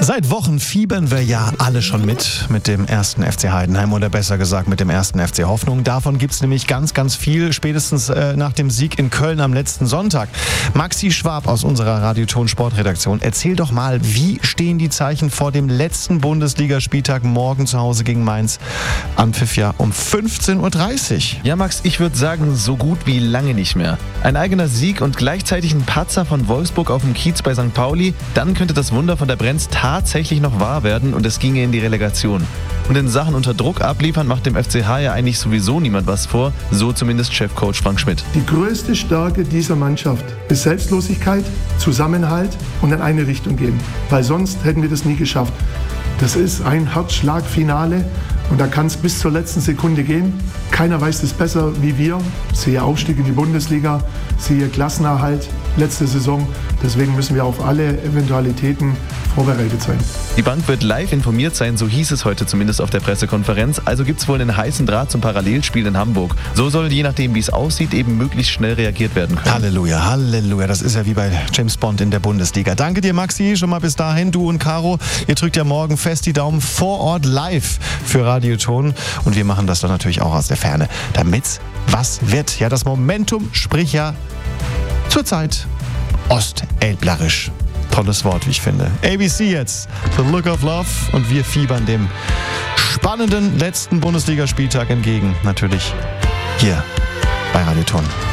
Seit Wochen fiebern wir ja alle schon mit dem ersten FC Heidenheim oder besser gesagt mit dem ersten FC Hoffnung. Davon gibt es nämlich ganz, ganz viel, spätestens nach dem Sieg in Köln am letzten Sonntag. Maxi Schwab aus unserer Radio-Ton Sportredaktion, erzähl doch mal, wie stehen die Zeichen vor dem letzten Bundesligaspieltag morgen zu Hause gegen Mainz? Anpfiff ja um 15:30 Uhr. Ja, Max, ich würde sagen, so gut wie lange nicht mehr. Ein eigener Sieg und gleichzeitig ein Patzer von Wolfsburg auf dem Kiez bei St. Pauli, dann könnte das Wunder von der Brenz tatsächlich noch wahr werden und es ginge in die Relegation. Und in Sachen unter Druck abliefern macht dem FCH ja eigentlich sowieso niemand was vor, so zumindest Chefcoach Frank Schmidt. Die größte Stärke dieser Mannschaft ist Selbstlosigkeit, Zusammenhalt und in eine Richtung gehen, weil sonst hätten wir das nie geschafft. Das ist ein Herzschlagfinale und da kann es bis zur letzten Sekunde gehen. Keiner weiß es besser wie wir. Siehe Aufstieg in die Bundesliga, siehe Klassenerhalt letzte Saison. Deswegen müssen wir auf alle Eventualitäten vorbereitet sein. Die Bank wird live informiert sein, so hieß es heute zumindest auf der Pressekonferenz. Also gibt es wohl einen heißen Draht zum Parallelspiel in Hamburg. So soll, je nachdem wie es aussieht, eben möglichst schnell reagiert werden können. Halleluja, Halleluja. Das ist ja wie bei James Bond in der Bundesliga. Danke dir, Maxi, schon mal bis dahin. Du und Caro, ihr drückt ja morgen fest die Daumen vor Ort live für Radio-Ton. Und wir machen das dann natürlich auch aus der Ferne, damit's was wird. Ja, das Momentum spricht ja zurzeit ostelblerisch. Tolles Wort, wie ich finde. ABC jetzt, The Look of Love, und wir fiebern dem spannenden letzten Bundesligaspieltag entgegen. Natürlich hier bei Radio-Ton.